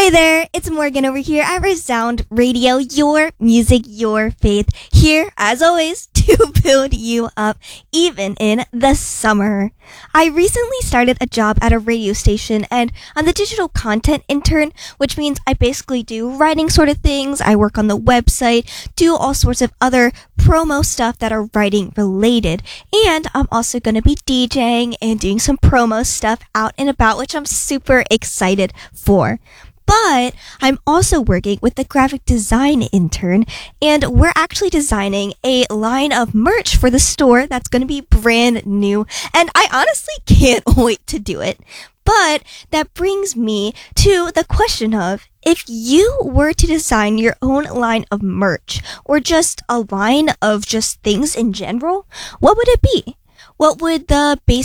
Hey there, it's Morgan over here at Resound Radio, your music, your faith, here as always to build you up even in the summer. I recently started a job at a radio station and I'm the digital content intern, which means I basically do writing sort of things. I work on the website, do all sorts of other promo stuff that are writing related, and I'm also going to be DJing and doing some promo stuff out and about, which I'm super excited for. But I'm also working with the graphic design intern, and we're actually designing a line of merch for the store that's going to be brand new, and I honestly can't wait to do it. But that brings me to the question of, if you were to design your own line of merch, or just a line of just things in general, what would it be? What would the basic